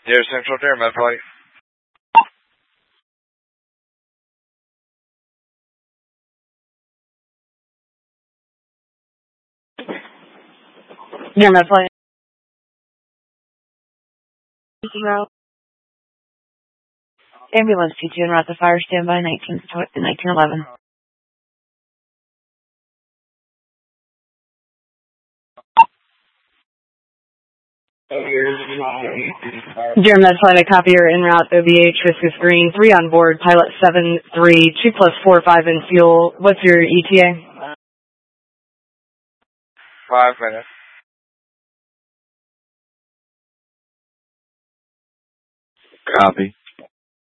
Air Central to Air Med Flight. Air Med Flight. Route. Ambulance 22 en route to fire, standby 1911. Dear Med Flight, I copy your en route OBH, Viscous Green, 3 on board, pilot 7-3, 2 plus 4-5 in fuel. What's your ETA? 5 minutes. Copy.